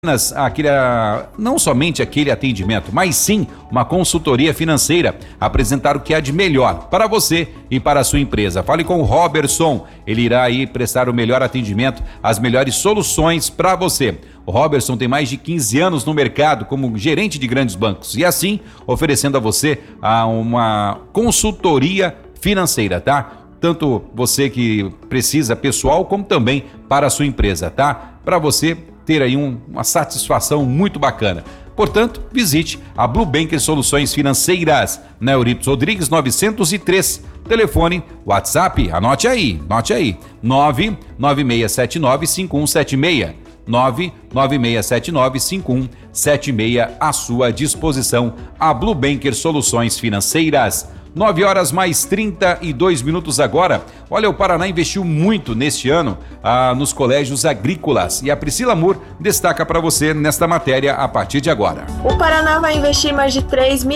Não somente aquele atendimento, mas sim uma consultoria financeira, apresentar o que há de melhor para você e para a sua empresa. Fale com o Robertson, ele irá aí prestar o melhor atendimento, as melhores soluções para você. O Robertson tem mais de 15 anos no mercado como gerente de grandes bancos e assim oferecendo a você uma consultoria financeira, tá? Tanto você que precisa pessoal como também para a sua empresa, tá? Para você ter aí uma satisfação muito bacana. Portanto, visite a Blue Banker Soluções Financeiras, na Euripides Rodrigues 903. Telefone, WhatsApp, anote aí, 996795176. 996795176 à sua disposição. A Blue Banker Soluções Financeiras. 9h mais 32 agora. Olha, o Paraná investiu muito neste ano nos colégios agrícolas e a Priscila Moore destaca para você nesta matéria a partir de agora. O Paraná vai investir mais de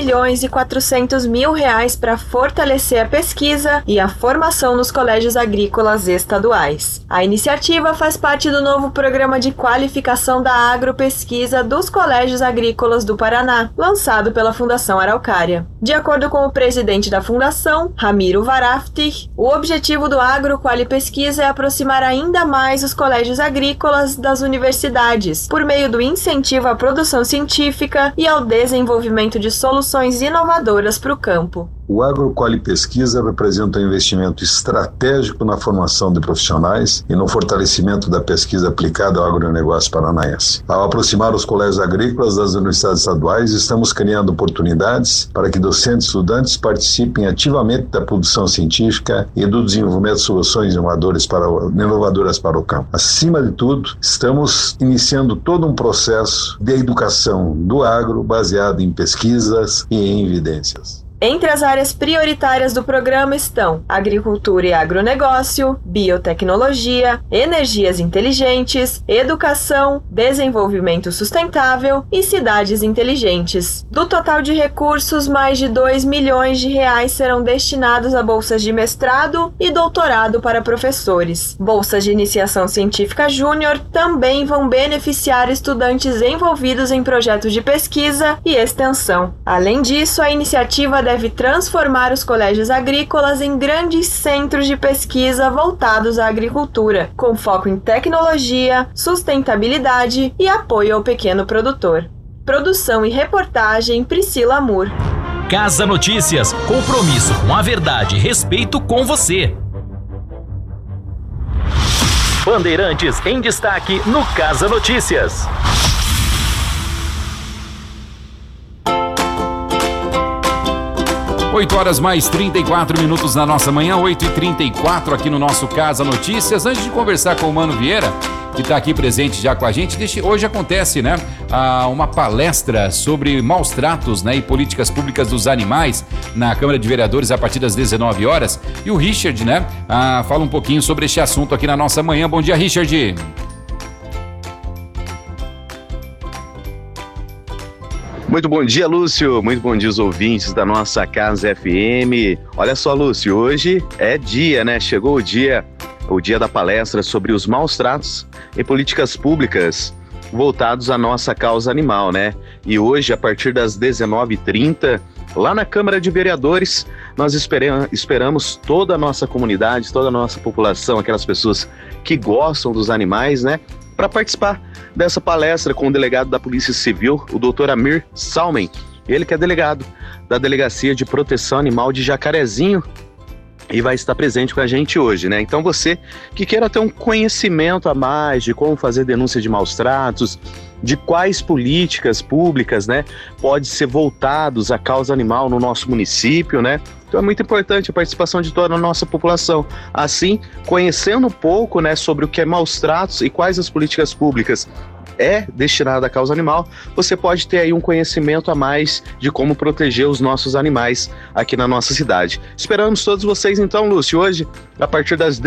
3.400.000 reais para fortalecer a pesquisa e a formação nos colégios agrícolas estaduais. A iniciativa faz parte do novo programa de qualificação da agropesquisa dos colégios agrícolas do Paraná, lançado pela Fundação Araucária. De acordo com o presidente da Fundação, Ramiro Varafti, o objetivo do AgroQualiPesquisa é aproximar ainda mais os colégios agrícolas das universidades, por meio do incentivo à produção científica e ao desenvolvimento de soluções inovadoras para o campo. O AgroQualiPesquisa representa um investimento estratégico na formação de profissionais e no fortalecimento da pesquisa aplicada ao agronegócio paranaense. Ao aproximar os colégios agrícolas das universidades estaduais, estamos criando oportunidades para que docentes e estudantes participem ativamente da produção científica e do desenvolvimento de soluções inovadoras para o campo. Acima de tudo, estamos iniciando todo um processo de educação do agro baseado em pesquisas e em evidências. Entre as áreas prioritárias do programa estão agricultura e agronegócio, biotecnologia, energias inteligentes, educação, desenvolvimento sustentável e cidades inteligentes. Do total de recursos, mais de 2 milhões de reais serão destinados a bolsas de mestrado e doutorado para professores. Bolsas de iniciação científica júnior também vão beneficiar estudantes envolvidos em projetos de pesquisa e extensão. Além disso, a iniciativa deve transformar os colégios agrícolas em grandes centros de pesquisa voltados à agricultura, com foco em tecnologia, sustentabilidade e apoio ao pequeno produtor. Produção e reportagem Priscila Moore. Casa Notícias, compromisso com a verdade e respeito com você. Bandeirantes em destaque no Casa Notícias. 8h mais 34 na nossa manhã, 8h34 aqui no nosso Casa Notícias. Antes de conversar com o Mano Vieira, que está aqui presente já com a gente, hoje acontece, uma palestra sobre maus tratos, e políticas públicas dos animais na Câmara de Vereadores a partir das 19 horas. E o Richard, fala um pouquinho sobre este assunto aqui na nossa manhã. Bom dia, Richard. Muito bom dia, Lúcio. Muito bom dia, os ouvintes da nossa Casa FM. Olha só, Lúcio, hoje é dia, Chegou o dia da palestra sobre os maus tratos e políticas públicas voltados à nossa causa animal, E hoje, a partir das 19h30, lá na Câmara de Vereadores, nós esperamos toda a nossa comunidade, toda a nossa população, aquelas pessoas que gostam dos animais, para participar dessa palestra com o delegado da Polícia Civil, o Dr. Amir Salmen, ele que é delegado da Delegacia de Proteção Animal de Jacarezinho e vai estar presente com a gente hoje, Então você que queira ter um conhecimento a mais de como fazer denúncia de maus tratos, de quais políticas públicas, pode ser voltados à causa animal no nosso município, Então é muito importante a participação de toda a nossa população. Assim, conhecendo um pouco, sobre o que é maus tratos e quais as políticas públicas é destinada à causa animal, você pode ter aí um conhecimento a mais de como proteger os nossos animais aqui na nossa cidade. Esperamos todos vocês então, Lúcio, hoje, a partir das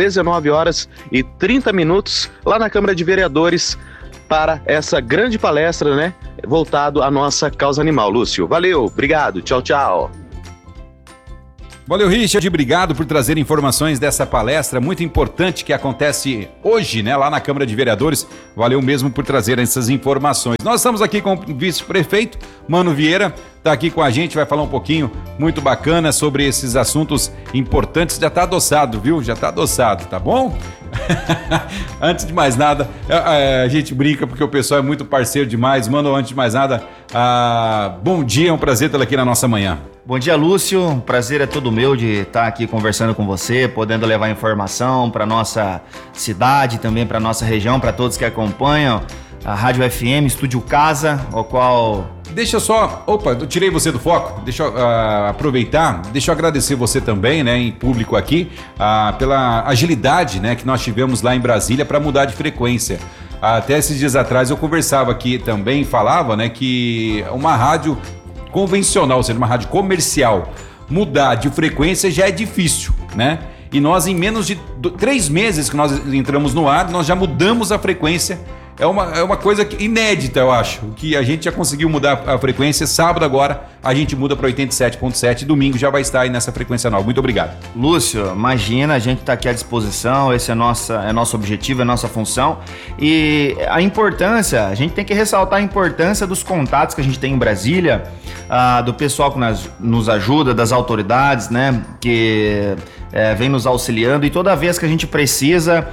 19h30, lá na Câmara de Vereadores, para essa grande palestra, voltado à nossa causa animal. Lúcio, valeu, obrigado, tchau, tchau. Valeu, Richard, obrigado por trazer informações dessa palestra muito importante que acontece hoje, né, lá na Câmara de Vereadores. Valeu mesmo por trazer essas informações. Nós estamos aqui com o vice-prefeito, Mano Vieira, está aqui com a gente, vai falar um pouquinho muito bacana sobre esses assuntos importantes. Já está adoçado, viu? Já está adoçado, tá bom? Antes de mais nada, a gente brinca porque o pessoal é muito parceiro demais. Mano, antes de mais nada, bom dia, é um prazer tê-lo aqui na nossa manhã. Bom dia, Lúcio. Um prazer é todo meu de estar aqui conversando com você, podendo levar informação para nossa cidade, também para nossa região, para todos que acompanham a Rádio FM, Estúdio Casa, o qual... Deixa eu só... Opa, eu tirei você do foco. Deixa eu aproveitar. Deixa eu agradecer você também, né, em público aqui, pela agilidade, né, que nós tivemos lá em Brasília para mudar de frequência. Até esses dias atrás eu conversava aqui também, falava, né, que uma rádio convencional, ou seja, uma rádio comercial, mudar de frequência já é difícil, né? E nós, em menos de 3 meses que nós entramos no ar, nós já mudamos a frequência. É uma coisa inédita, eu acho, que a gente já conseguiu mudar a frequência. Sábado agora a gente muda para 87.7, domingo já vai estar aí nessa frequência nova. Muito obrigado. Lúcio, imagina, a gente está aqui à disposição, esse é nosso objetivo, é nossa função. E a importância, a gente tem que ressaltar a importância dos contatos que a gente tem em Brasília, do pessoal que nos ajuda, das autoridades, né, que vem nos auxiliando, e toda vez que a gente precisa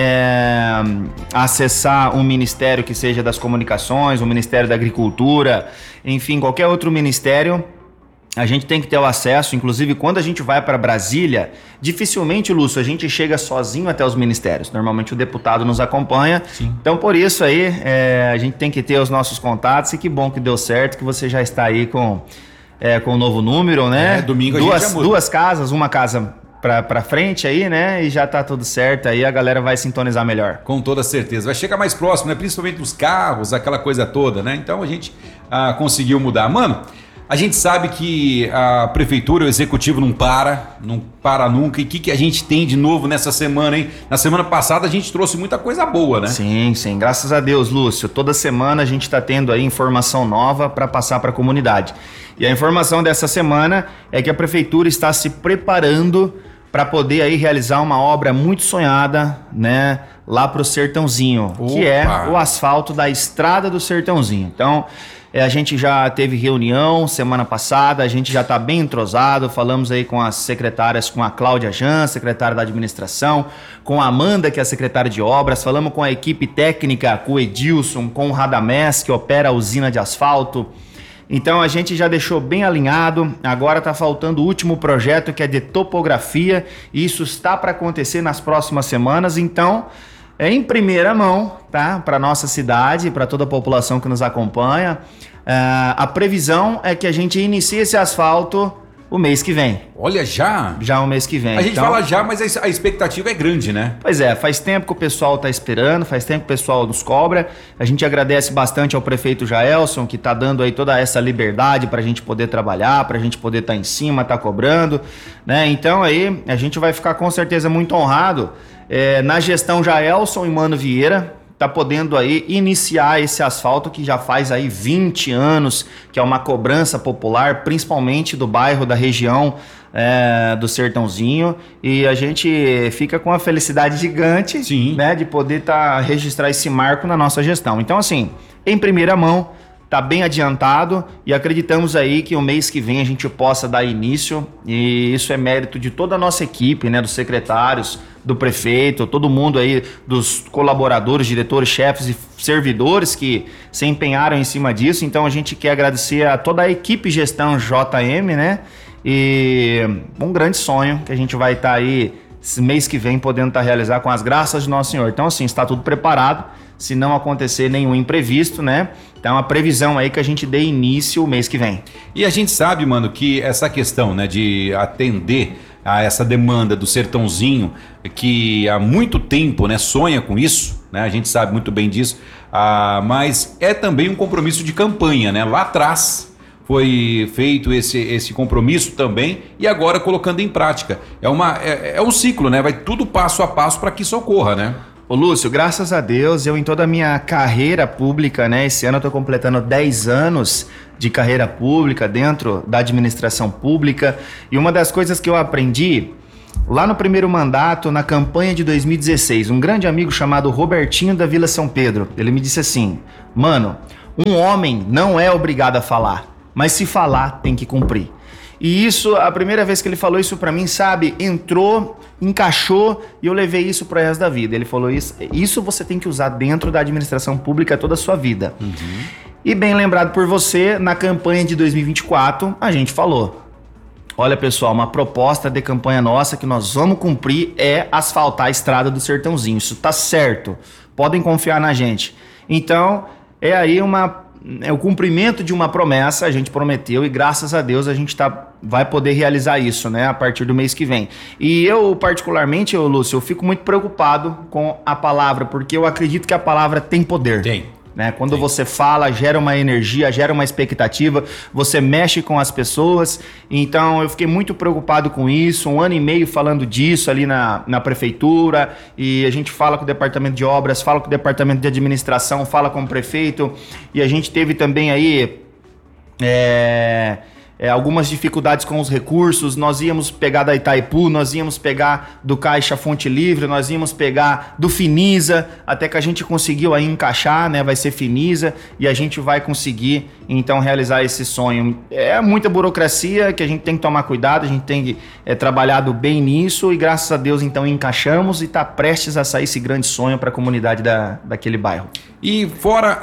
acessar um ministério que seja das comunicações, um ministério da agricultura, enfim, qualquer outro ministério, a gente tem que ter o acesso. Inclusive, quando a gente vai para Brasília, dificilmente, Lúcio, a gente chega sozinho até os ministérios. Normalmente o deputado nos acompanha. Sim. Então, por isso aí, a gente tem que ter os nossos contatos, e que bom que deu certo, que você já está aí com o novo número, né? Domingo a gente já muda. 2 casas, uma casa pra frente aí, né? E já tá tudo certo aí, a galera vai sintonizar melhor. Com toda certeza. Vai chegar mais próximo, né? Principalmente dos carros, aquela coisa toda, né? Então a gente conseguiu mudar. Mano, a gente sabe que a prefeitura, o executivo não para nunca. E o que a gente tem de novo nessa semana, hein? Na semana passada a gente trouxe muita coisa boa, né? Sim, graças a Deus, Lúcio. Toda semana a gente tá tendo aí informação nova para passar para a comunidade. E a informação dessa semana é que a prefeitura está se preparando para poder aí realizar uma obra muito sonhada, né, lá pro Sertãozinho. Opa. Que é o asfalto da estrada do Sertãozinho. Então, a gente já teve reunião semana passada, a gente já está bem entrosado, falamos aí com as secretárias, com a Cláudia Jan, secretária da administração, com a Amanda, que é a secretária de obras, falamos com a equipe técnica, com o Edilson, com o Radamés, que opera a usina de asfalto. Então a gente já deixou bem alinhado. Agora está faltando o último projeto, que é de topografia, e isso está para acontecer nas próximas semanas. Então, em primeira mão, tá? Para nossa cidade, para toda a população que nos acompanha, a previsão é que a gente inicie esse asfalto o mês que vem. Olha, já? Já o mês que vem. A gente fala já, mas a expectativa é grande, né? Pois é, faz tempo que o pessoal está esperando, faz tempo que o pessoal nos cobra. A gente agradece bastante ao prefeito Jaelson, que está dando aí toda essa liberdade para a gente poder trabalhar, para a gente poder estar em cima, estar cobrando, né? Então aí a gente vai ficar com certeza muito honrado na gestão Jaelson e Mano Vieira, tá podendo aí iniciar esse asfalto que já faz aí 20 anos, que é uma cobrança popular, principalmente do bairro, da região do Sertãozinho, e a gente fica com uma felicidade gigante, sim, né, de poder registrar esse marco na nossa gestão. Então, assim, em primeira mão, tá bem adiantado, e acreditamos aí que o mês que vem a gente possa dar início, e isso é mérito de toda a nossa equipe, né, dos secretários, do prefeito, todo mundo aí, dos colaboradores, diretores, chefes e servidores que se empenharam em cima disso. Então a gente quer agradecer a toda a equipe gestão JM, né, e um grande sonho que a gente vai estar aí esse mês que vem podendo realizar com as graças de Nosso Senhor. Então, assim, está tudo preparado, se não acontecer nenhum imprevisto, né? Então, a previsão aí que a gente dê início o mês que vem. E a gente sabe, mano, que essa questão, né, de atender a essa demanda do Sertãozinho, que há muito tempo, né, sonha com isso, né? A gente sabe muito bem disso, mas é também um compromisso de campanha, né? Lá atrás foi feito esse compromisso também, e agora colocando em prática. É um ciclo, né? Vai tudo passo a passo para que isso ocorra, né? Ô Lúcio, graças a Deus, eu em toda a minha carreira pública, né? Esse ano eu tô completando 10 anos de carreira pública dentro da administração pública. E uma das coisas que eu aprendi lá no primeiro mandato, na campanha de 2016, um grande amigo chamado Robertinho da Vila São Pedro, ele me disse assim: mano, um homem não é obrigado a falar, mas se falar tem que cumprir. E isso, a primeira vez que ele falou isso pra mim, sabe, entrou, encaixou e eu levei isso pro resto da vida. Ele falou isso você tem que usar dentro da administração pública toda a sua vida. Uhum. E bem lembrado por você, na campanha de 2024, a gente falou: olha pessoal, uma proposta de campanha nossa que nós vamos cumprir é asfaltar a estrada do Sertãozinho. Isso tá certo, podem confiar na gente. Então, é aí o cumprimento de uma promessa, a gente prometeu e graças a Deus a gente vai poder realizar isso, né, a partir do mês que vem. E eu, particularmente, Lúcio, eu fico muito preocupado com a palavra, porque eu acredito que a palavra tem poder. Tem. Né? Quando você fala, gera uma energia, gera uma expectativa, você mexe com as pessoas. Então eu fiquei muito preocupado com isso, 1 ano e meio falando disso ali na prefeitura, e a gente fala com o departamento de obras, fala com o departamento de administração, fala com o prefeito, e a gente teve também aí algumas dificuldades com os recursos. Nós íamos pegar da Itaipu, nós íamos pegar do Caixa Fonte Livre, nós íamos pegar do Finisa, até que a gente conseguiu aí encaixar, né? Vai ser Finisa e a gente vai conseguir então realizar esse sonho. É muita burocracia que a gente tem que tomar cuidado, a gente tem trabalhado bem nisso e graças a Deus então encaixamos e está prestes a sair esse grande sonho para a comunidade daquele bairro. E fora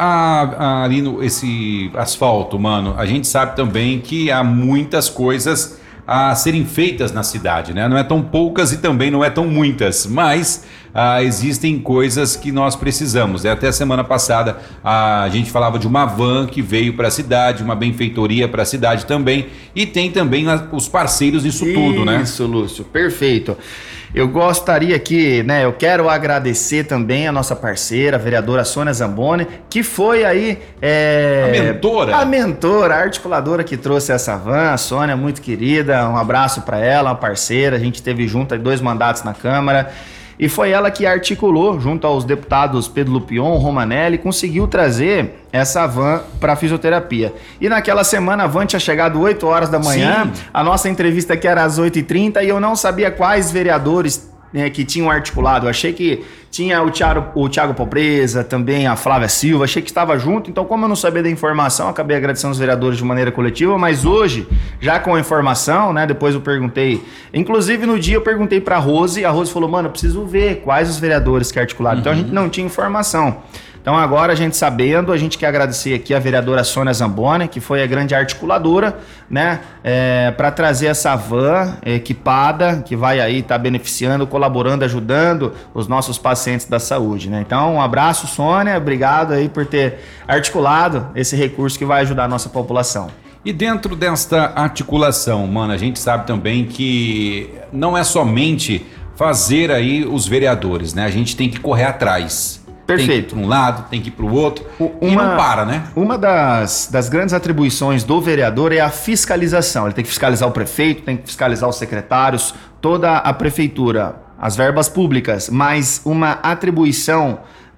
esse asfalto, mano, a gente sabe também que há muitas coisas a serem feitas na cidade, né? Não é tão poucas e também não é tão muitas, mas existem coisas que nós precisamos. Até semana passada a gente falava de uma van que veio para a cidade, uma benfeitoria para a cidade também, e tem também os parceiros disso tudo, né? Isso, Lúcio, perfeito. Eu gostaria aqui, né, eu quero agradecer também a nossa parceira, a vereadora Sônia Zamboni, que foi aí... A mentora, a articuladora que trouxe essa van, a Sônia, muito querida, um abraço para ela, uma parceira, a gente esteve junto aí 2 mandatos na Câmara, e foi ela que articulou, junto aos deputados Pedro Lupion, Romanelli, conseguiu trazer essa van para fisioterapia. E naquela semana a van tinha chegado 8 horas da manhã, sim. A nossa entrevista aqui era às 8h30 e eu não sabia quais vereadores que tinham articulado. Eu achei que tinha o Thiago Pobreza, também a Flávia Silva, achei que estava junto, então como eu não sabia da informação, acabei agradecendo os vereadores de maneira coletiva, mas hoje, já com a informação, né, depois eu perguntei, inclusive no dia eu perguntei para a Rose falou, mano, eu preciso ver quais os vereadores que articularam, então a gente não tinha informação. Então agora a gente sabendo, a gente quer agradecer aqui a vereadora Sônia Zamboni, que foi a grande articuladora, né, para trazer essa van equipada, que vai aí estar beneficiando, colaborando, ajudando os nossos pacientes da saúde, né. Então um abraço, Sônia, obrigado aí por ter articulado esse recurso que vai ajudar a nossa população. E dentro desta articulação, mano, a gente sabe também que não é somente fazer aí os vereadores, né, a gente tem que correr atrás. Perfeito. Tem que ir para um lado, tem que ir para o outro e não para, né? Uma das grandes atribuições do vereador é a fiscalização. Ele tem que fiscalizar o prefeito, tem que fiscalizar os secretários, toda a prefeitura, as verbas públicas, mas uma atribuição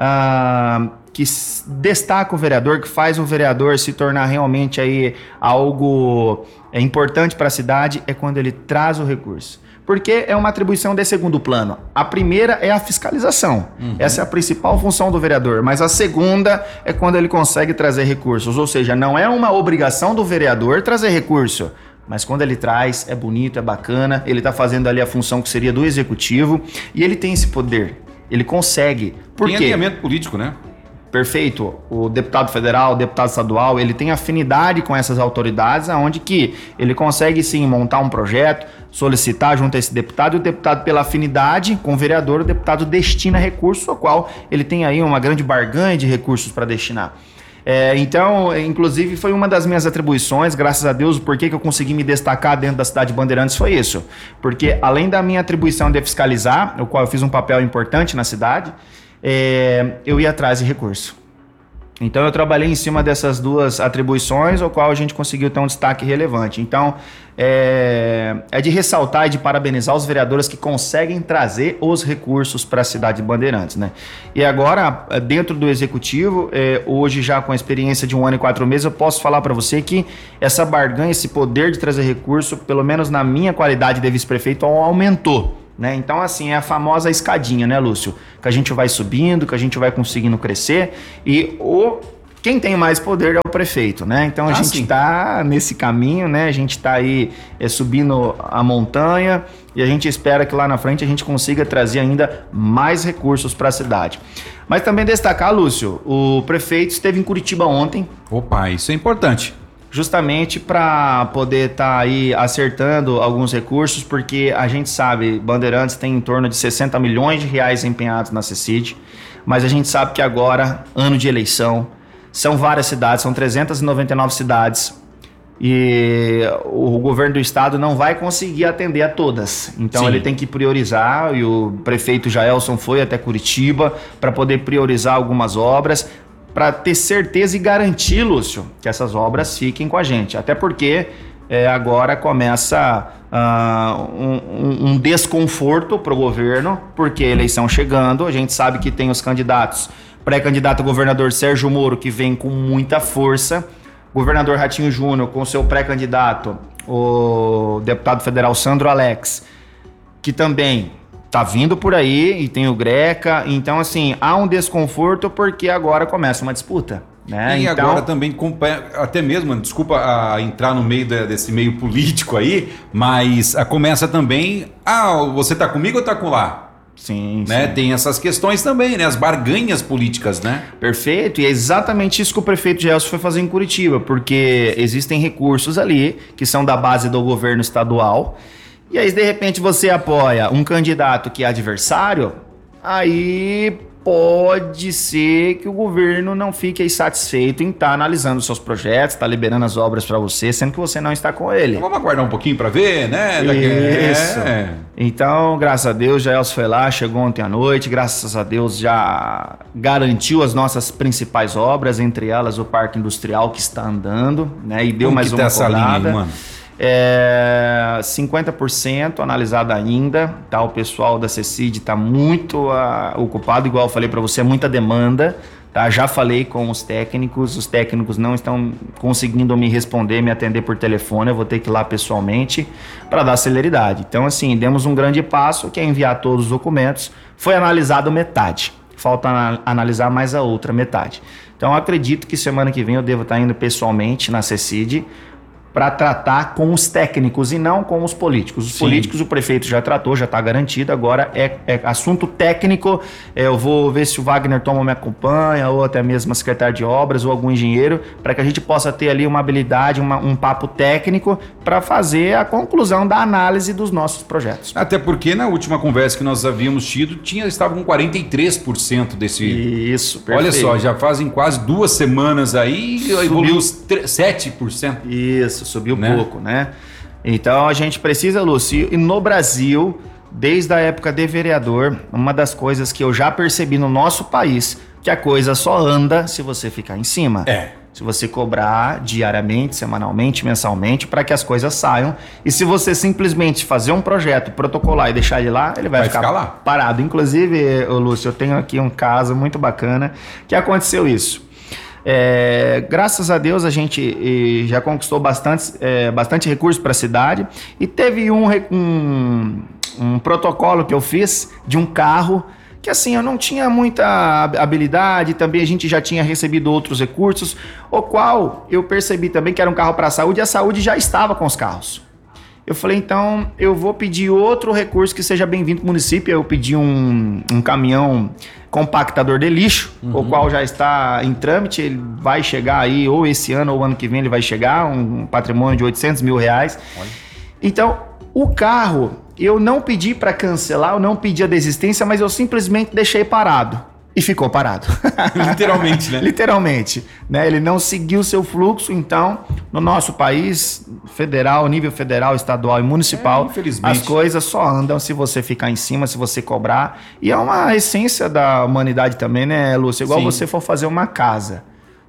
que destaca o vereador, que faz o vereador se tornar realmente aí algo importante para a cidade é quando ele traz o recurso. Porque é uma atribuição de segundo plano. A primeira é a fiscalização. Essa é a principal função do vereador. Mas a segunda é quando ele consegue trazer recursos. Ou seja, não é uma obrigação do vereador trazer recurso. Mas quando ele traz, é bonito, é bacana. Ele está fazendo ali a função que seria do executivo. E ele tem esse poder. Ele consegue. Por quê? Tem alinhamento político, né? Perfeito. O deputado federal, o deputado estadual, ele tem afinidade com essas autoridades, onde que ele consegue sim montar um projeto, solicitar junto a esse deputado, e o deputado pela afinidade com o vereador, o deputado destina recursos, ao qual ele tem aí uma grande barganha de recursos para destinar. Então, inclusive, foi uma das minhas atribuições, graças a Deus, o porquê que eu consegui me destacar dentro da cidade de Bandeirantes foi isso. Porque além da minha atribuição de fiscalizar, o qual eu fiz um papel importante na cidade, eu ia atrás de recurso. Então eu trabalhei em cima dessas duas atribuições, o qual a gente conseguiu ter um destaque relevante. Então é de ressaltar e de parabenizar os vereadores que conseguem trazer os recursos para a cidade de Bandeirantes, né? E agora, dentro do executivo, hoje já com a experiência de 1 ano e 4 meses, eu posso falar para você que essa barganha, esse poder de trazer recurso, pelo menos na minha qualidade de vice-prefeito, aumentou. Né? Então, assim, é a famosa escadinha, né, Lúcio? Que a gente vai subindo, que a gente vai conseguindo crescer e quem tem mais poder é o prefeito, né? Então a gente está nesse caminho, né? A gente está aí subindo a montanha e a gente espera que lá na frente a gente consiga trazer ainda mais recursos para a cidade. Mas também destacar, Lúcio, o prefeito esteve em Curitiba ontem. Opa, isso é importante. Justamente para poder estar aí acertando alguns recursos, porque a gente sabe, Bandeirantes tem em torno de 60 milhões de reais empenhados na CECID, mas a gente sabe que agora, ano de eleição, são várias cidades, são 399 cidades, e o governo do estado não vai conseguir atender a todas. Então ele tem que priorizar, e o prefeito Jaelson foi até Curitiba para poder priorizar algumas obras, para ter certeza e garantir, Lúcio, que essas obras fiquem com a gente. Até porque agora começa um desconforto para o governo, porque a eleição chegando, a gente sabe que tem os candidatos, pré-candidato a governador Sérgio Moro, que vem com muita força, governador Ratinho Júnior com seu pré-candidato, o deputado federal Sandro Alex, que também tá vindo por aí, e tem o Greca. Então, assim, há um desconforto porque agora começa uma disputa, né? E então, agora também, até mesmo, desculpa entrar no meio desse meio político aí, mas começa também, você tá comigo ou tá com lá? Sim, né? sim. Tem essas questões também, né? As barganhas políticas, né? Perfeito, e é exatamente isso que o prefeito Gelson foi fazer em Curitiba, porque existem recursos ali que são da base do governo estadual. E aí, de repente, você apoia um candidato que é adversário, aí pode ser que o governo não fique aí satisfeito em estar analisando os seus projetos, estar liberando as obras para você, sendo que você não está com ele. Então, vamos aguardar um pouquinho para ver, né? Isso. Então, graças a Deus, Jaelson foi lá, chegou ontem à noite, graças a Deus já garantiu as nossas principais obras, entre elas o Parque Industrial que está andando, né? E deu mais uma cobrada. Linha aí, mano? 50% analisado ainda, tá? O pessoal da CECID está muito ocupado, igual eu falei para você, é muita demanda, tá? Já falei com os técnicos não estão conseguindo me responder, me atender por telefone, eu vou ter que ir lá pessoalmente para dar celeridade. Então, assim, demos um grande passo, que é enviar todos os documentos, foi analisado metade, falta analisar mais a outra metade. Então, acredito que semana que vem eu devo estar indo pessoalmente na CECID para tratar com os técnicos e não com os políticos. Os políticos o prefeito já tratou, já está garantido, agora é assunto técnico. Eu vou ver se o Wagner Toma me acompanha, ou até mesmo a secretária de obras, ou algum engenheiro, para que a gente possa ter ali uma habilidade, um papo técnico para fazer a conclusão da análise dos nossos projetos. Até porque na última conversa que nós havíamos tido, estava com 43% desse... Isso, perfeito. Olha só, já fazem quase 2 semanas aí, evoluiu 7%. Isso. Subiu pouco, né? Então a gente precisa, Lúcio, e no Brasil, desde a época de vereador, uma das coisas que eu já percebi no nosso país, que a coisa só anda se você ficar em cima. Se você cobrar diariamente, semanalmente, mensalmente, para que as coisas saiam. E se você simplesmente fazer um projeto, protocolar e deixar ele lá, ele vai ficar lá parado. Inclusive, Lúcio, eu tenho aqui um caso muito bacana que aconteceu isso. Graças a Deus a gente já conquistou bastante recurso para a cidade, e teve um protocolo que eu fiz de um carro que, assim, eu não tinha muita habilidade, também a gente já tinha recebido outros recursos, o qual eu percebi também que era um carro para a saúde, e a saúde já estava com os carros. Eu falei, então, eu vou pedir outro recurso que seja bem-vindo para o município. Eu pedi um caminhão compactador de lixo, o qual já está em trâmite. Ele vai chegar aí, ou esse ano ou ano que vem ele vai chegar, um patrimônio de R$800 mil. Olha. Então, o carro, eu não pedi para cancelar, eu não pedi a desistência, mas eu simplesmente deixei parado. E ficou parado. Literalmente, né? Literalmente. Né? Ele não seguiu seu fluxo. Então, no nosso país, federal, nível federal, estadual e municipal, as coisas só andam se você ficar em cima, se você cobrar. E é uma essência da humanidade também, né, Lúcio? Igual você for fazer uma casa.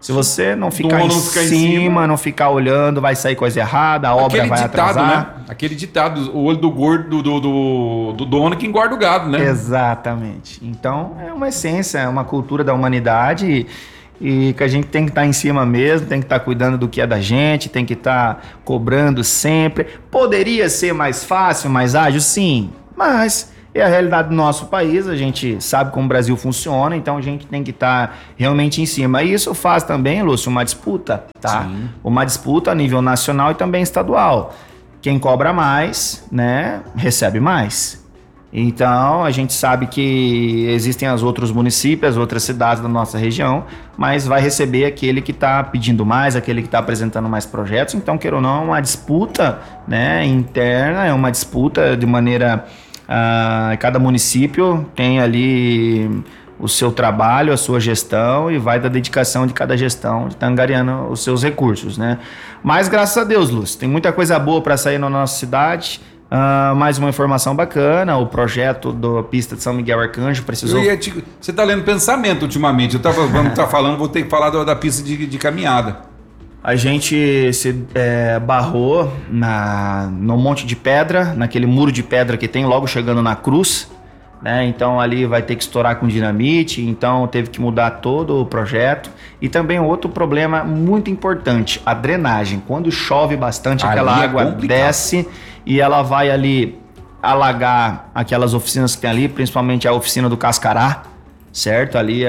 Se você não ficar em cima, não ficar olhando, vai sair coisa errada, a obra vai atrasar. Né? Aquele ditado, o olho do gordo do dono que engorda o gado, né? Exatamente. Então, é uma essência, é uma cultura da humanidade e que a gente tem que estar em cima mesmo, tem que estar cuidando do que é da gente, tem que estar cobrando sempre. Poderia ser mais fácil, mais ágil? Sim, mas é a realidade do nosso país, a gente sabe como o Brasil funciona, então a gente tem que estar realmente em cima. E isso faz também, Lúcio, uma disputa, tá? Sim. Uma disputa a nível nacional e também estadual. Quem cobra mais, né, recebe mais. Então, a gente sabe que existem os outros municípios, as outras cidades da nossa região, mas vai receber aquele que está pedindo mais, aquele que está apresentando mais projetos. Então, queira ou não, é uma disputa, né, interna, é uma disputa de maneira... cada município tem ali o seu trabalho, a sua gestão e vai da dedicação de cada gestão de estar angariando os seus recursos, né? Mas graças a Deus, Lúcio, tem muita coisa boa para sair na nossa cidade. Mais uma informação bacana, o projeto da pista de São Miguel Arcanjo precisou... Você está lendo pensamento ultimamente, vamos estar falando, vou ter que falar da pista de caminhada. A gente se barrou no monte de pedra, naquele muro de pedra que tem logo chegando na cruz, né? Então ali vai ter que estourar com dinamite, então teve que mudar todo o projeto. E também outro problema muito importante, a drenagem. Quando chove bastante, aquela água desce e ela vai ali alagar aquelas oficinas que tem ali, principalmente a oficina do Cascará, certo? Ali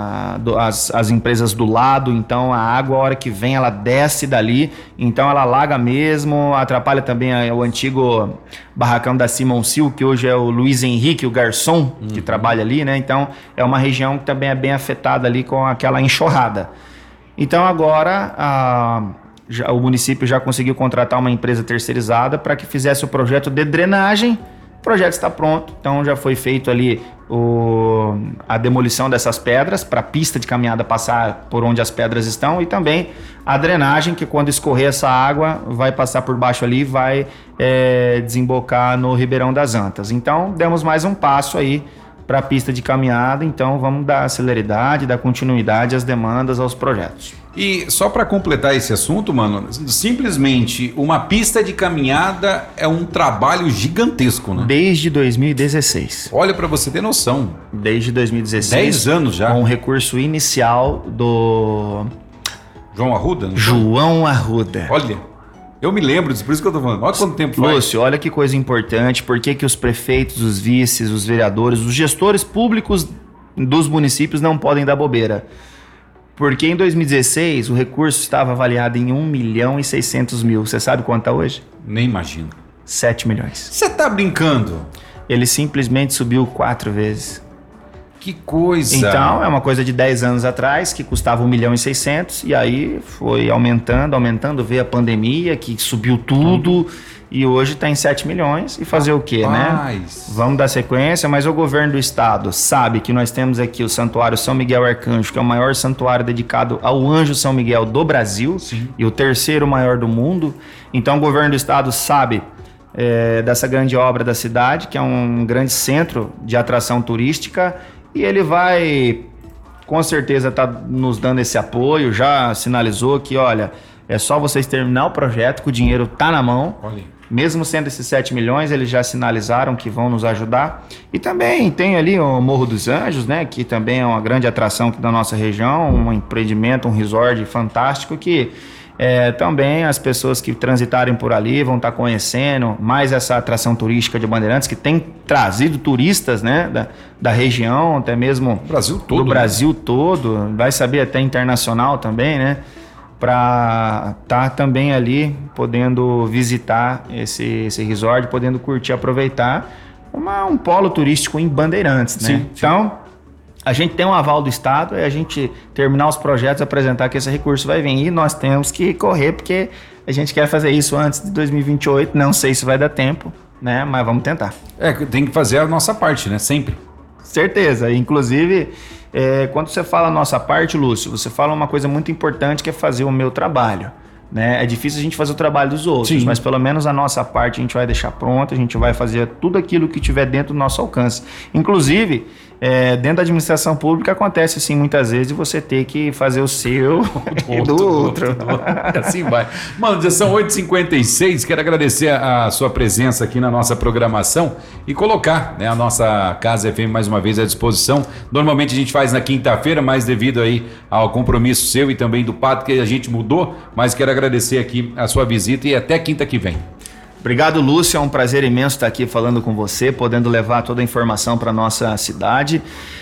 as empresas do lado, então a água, a hora que vem, ela desce dali, então ela alaga mesmo, atrapalha também o antigo barracão da Simon Sil, que hoje é o Luiz Henrique, o garçom, que trabalha ali, né? Então é uma região que também é bem afetada ali com aquela enxurrada. Então agora o município já conseguiu contratar uma empresa terceirizada para que fizesse o projeto de drenagem. O projeto está pronto, então já foi feito ali a demolição dessas pedras para a pista de caminhada passar por onde as pedras estão e também a drenagem, que quando escorrer essa água vai passar por baixo ali e vai desembocar no Ribeirão das Antas. Então demos mais um passo aí para a pista de caminhada, então vamos dar celeridade, dar continuidade às demandas, aos projetos. E só para completar esse assunto, mano, simplesmente uma pista de caminhada é um trabalho gigantesco, né? Desde 2016. Olha, para você ter noção. Desde 2016. 10 anos já. Com o recurso inicial do... João Arruda? João Arruda. Olha, eu me lembro disso, por isso que eu tô falando. Olha quanto tempo faz. Lúcio, olha que coisa importante, por que os prefeitos, os vices, os vereadores, os gestores públicos dos municípios não podem dar bobeira. Porque em 2016 o recurso estava avaliado em 1.600.000. Você sabe quanto está hoje? Nem imagino. 7 milhões. Você tá brincando? Ele simplesmente subiu 4 vezes. Que coisa! Então, é uma coisa de 10 anos atrás, que custava 1.600.000, e aí foi aumentando, veio a pandemia, que subiu tudo, e hoje está em 7 milhões, e fazer o quê, né? Vamos dar sequência, mas o governo do estado sabe que nós temos aqui o Santuário São Miguel Arcanjo, que é o maior santuário dedicado ao Anjo São Miguel do Brasil, sim, e o terceiro maior do mundo. Então, o governo do estado sabe dessa grande obra da cidade, que é um grande centro de atração turística, e ele vai, com certeza, estar nos dando esse apoio, já sinalizou que, olha, é só vocês terminar o projeto, que o dinheiro está na mão. Olha. Mesmo sendo esses 7 milhões, eles já sinalizaram que vão nos ajudar. E também tem ali o Morro dos Anjos, né, que também é uma grande atração aqui da nossa região, um empreendimento, um resort fantástico que... também as pessoas que transitarem por ali vão estar conhecendo mais essa atração turística de Bandeirantes, que tem trazido turistas, né, da região, até mesmo Brasil todo, do Brasil todo, vai saber até internacional também, né, para estar também ali podendo visitar esse resort, podendo curtir, aproveitar um polo turístico em Bandeirantes, né? Sim. Então, a gente tem um aval do Estado, é a gente terminar os projetos, apresentar que esse recurso vai vir. E nós temos que correr, porque a gente quer fazer isso antes de 2028. Não sei se vai dar tempo, né? Mas vamos tentar. Tem que fazer a nossa parte, né? Sempre. Certeza. Inclusive, quando você fala a nossa parte, Lúcio, você fala uma coisa muito importante, que é fazer o meu trabalho. Né? É difícil a gente fazer o trabalho dos outros, sim, mas pelo menos a nossa parte a gente vai deixar pronta, a gente vai fazer tudo aquilo que tiver dentro do nosso alcance. Inclusive, dentro da administração pública acontece assim muitas vezes de você ter que fazer o seu e do outro. Assim vai. Mano, já são 8h56, quero agradecer a sua presença aqui na nossa programação e colocar, né, a nossa Casa FM mais uma vez à disposição. Normalmente a gente faz na quinta-feira, mas devido aí ao compromisso seu e também do Pato que a gente mudou, mas quero agradecer aqui a sua visita e até quinta que vem. Obrigado, Lúcio, é um prazer imenso estar aqui falando com você, podendo levar toda a informação para nossa cidade.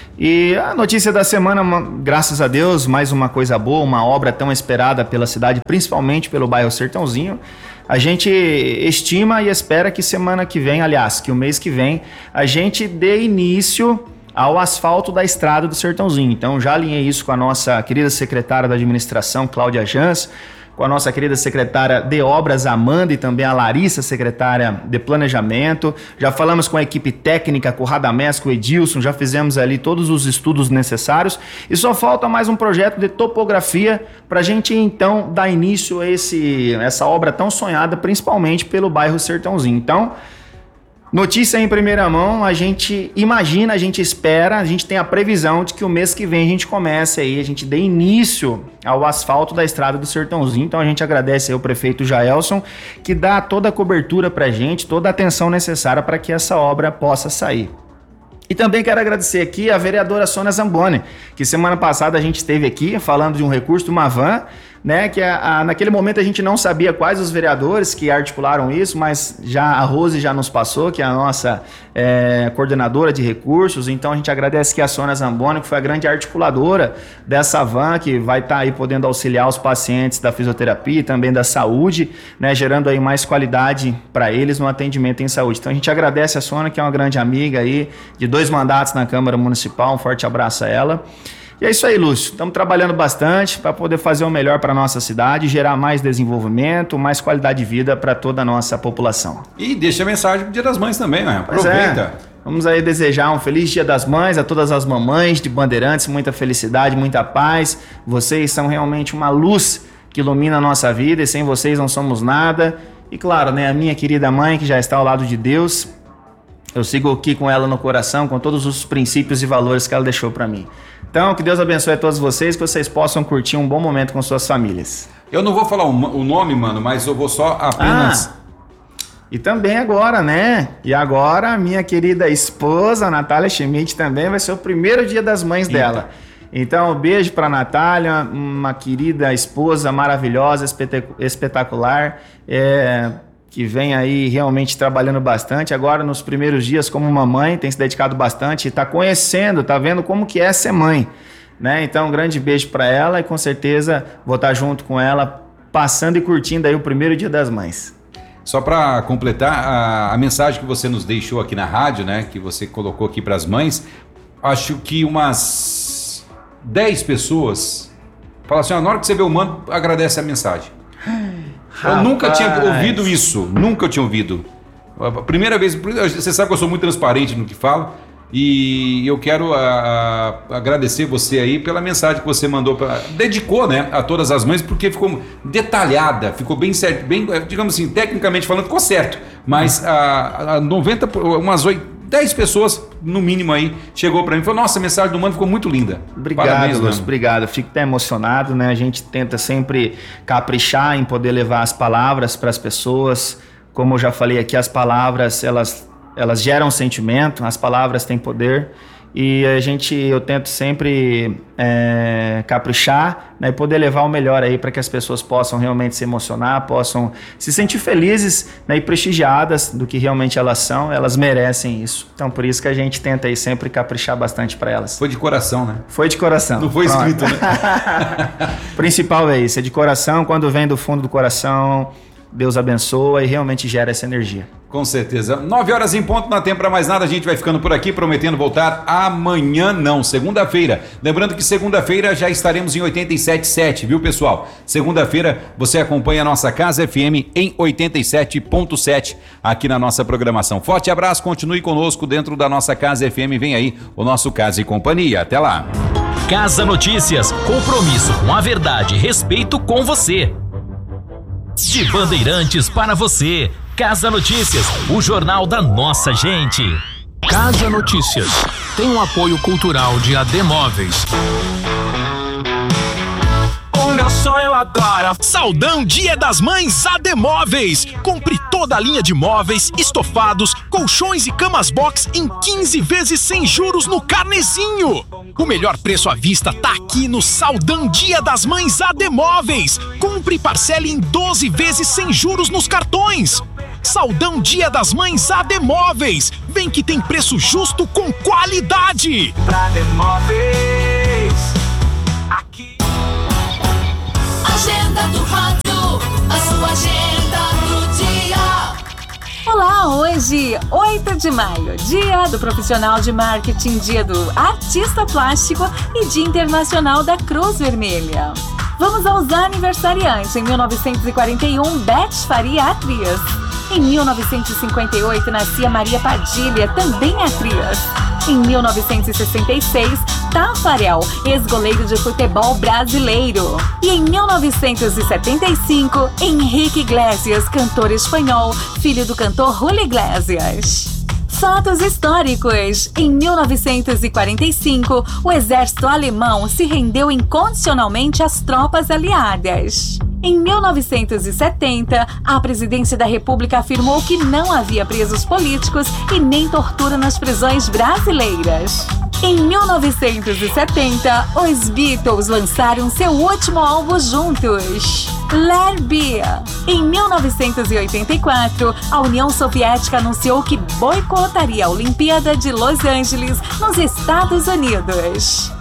E a notícia da semana, graças a Deus, mais uma coisa boa, uma obra tão esperada pela cidade, principalmente pelo bairro Sertãozinho. A gente estima e espera que semana que vem, aliás, que o mês que vem, a gente dê início ao asfalto da estrada do Sertãozinho. Então já alinhei isso com a nossa querida secretária da administração, Cláudia Jans, com a nossa querida secretária de Obras, Amanda, e também a Larissa, secretária de Planejamento. Já falamos com a equipe técnica, com o Radamés, com o Edilson, já fizemos ali todos os estudos necessários e só falta mais um projeto de topografia para a gente então dar início a essa obra tão sonhada, principalmente pelo bairro Sertãozinho. Então, notícia em primeira mão, a gente imagina, a gente espera, a gente tem a previsão de que o mês que vem a gente comece aí, a gente dê início ao asfalto da estrada do Sertãozinho. Então a gente agradece aí ao prefeito Jaelson, que dá toda a cobertura pra gente, toda a atenção necessária para que essa obra possa sair. E também quero agradecer aqui a vereadora Sônia Zamboni, que semana passada a gente esteve aqui falando de um recurso de uma van, né, que naquele momento a gente não sabia quais os vereadores que articularam isso, mas já a Rose já nos passou, que é a nossa coordenadora de recursos. Então a gente agradece que a Sônia Zamboni, que foi a grande articuladora dessa van, que vai estar aí podendo auxiliar os pacientes da fisioterapia e também da saúde, né, gerando aí mais qualidade para eles no atendimento em saúde. Então a gente agradece a Sônia, que é uma grande amiga aí, de 2 mandatos na Câmara Municipal, um forte abraço a ela. E é isso aí, Lúcio. Estamos trabalhando bastante para poder fazer o melhor para a nossa cidade, gerar mais desenvolvimento, mais qualidade de vida para toda a nossa população. E deixa a mensagem pro Dia das Mães também, né? Aproveita. Vamos aí desejar um feliz Dia das Mães a todas as mamães de Bandeirantes, muita felicidade, muita paz. Vocês são realmente uma luz que ilumina a nossa vida e sem vocês não somos nada. E claro, né, a minha querida mãe, que já está ao lado de Deus, eu sigo aqui com ela no coração, com todos os princípios e valores que ela deixou para mim. Então, que Deus abençoe a todos vocês, que vocês possam curtir um bom momento com suas famílias. Eu não vou falar o nome, mano, mas eu vou só apenas... E também agora, né? E agora, minha querida esposa, Natália Schmidt, também vai ser o primeiro Dia das Mães dela. Então, um beijo para a Natália, uma querida esposa maravilhosa, espetacular, que vem aí realmente trabalhando bastante. Agora, nos primeiros dias como mamãe, tem se dedicado bastante e está conhecendo, está vendo como que é ser mãe, né? Então, um grande beijo para ela e com certeza vou estar junto com ela, passando e curtindo aí o primeiro Dia das Mães. Só para completar, a mensagem que você nos deixou aqui na rádio, né, que você colocou aqui para as mães, acho que umas 10 pessoas falam assim, na hora que você vê o mano, agradece a mensagem. Eu nunca tinha ouvido isso, nunca tinha ouvido. A primeira vez, você sabe que eu sou muito transparente no que falo, e eu quero agradecer você aí pela mensagem que você mandou, dedicou, né, a todas as mães, porque ficou detalhada, ficou bem certo, bem, digamos assim, tecnicamente falando, ficou certo, mas umas 10 pessoas, no mínimo aí, chegou para mim e falou, nossa, a mensagem do mano ficou muito linda. Obrigado, Lúcio, obrigado. Fico até emocionado, né? A gente tenta sempre caprichar em poder levar as palavras para as pessoas. Como eu já falei aqui, as palavras, elas geram sentimento, as palavras têm poder. E eu tento sempre caprichar, né, e poder levar o melhor aí para que as pessoas possam realmente se emocionar, possam se sentir felizes, né, e prestigiadas do que realmente elas são, elas merecem isso. Então por isso que a gente tenta aí sempre caprichar bastante para elas. Foi de coração, né? Foi de coração. Não foi escrito, né? O principal é isso, é de coração, quando vem do fundo do coração, Deus abençoa e realmente gera essa energia. Com certeza. 9 horas em ponto, não há tempo para mais nada. A gente vai ficando por aqui, prometendo voltar amanhã, não, segunda-feira. Lembrando que segunda-feira já estaremos em 87.7, viu, pessoal? Segunda-feira você acompanha a nossa Casa FM em 87.7 aqui na nossa programação. Forte abraço, continue conosco dentro da nossa Casa FM. Vem aí o nosso Casa e Companhia. Até lá. Casa Notícias, compromisso com a verdade e respeito com você. De Bandeirantes para você. Casa Notícias, o jornal da nossa gente. Casa Notícias. tem um apoio cultural de AD Móveis. O meu sonho agora. Saldão Dia das Mães AD Móveis. Compre toda a linha de móveis, estofados, colchões e camas box em 15 vezes sem juros no carnezinho. O melhor preço à vista tá aqui no Saldão Dia das Mães AD Móveis. Compre e parcele em 12 vezes sem juros nos cartões. Saldão Dia das Mães AD Móveis. Vem que tem preço justo com qualidade. Pra AD Móveis. Aqui. Agenda do rádio, a sua agenda do dia. Olá, hoje, 8 de maio, dia do profissional de marketing, dia do artista plástico e dia internacional da Cruz Vermelha. Vamos aos aniversariantes. Em 1941, Beth Faria, atriz. Em 1958, nascia Maria Padilha, também atriz. Em 1966, Tafarel, ex-goleiro de futebol brasileiro. E em 1975, Henrique Iglesias, cantor espanhol, filho do cantor Julio Iglesias. Fatos históricos. Em 1945, o exército alemão se rendeu incondicionalmente às tropas aliadas. Em 1970, a presidência da República afirmou que não havia presos políticos e nem tortura nas prisões brasileiras. Em 1970, os Beatles lançaram seu último álbum juntos, Let It Be. Em 1984, a União Soviética anunciou que boicotaria a Olimpíada de Los Angeles, nos Estados Unidos.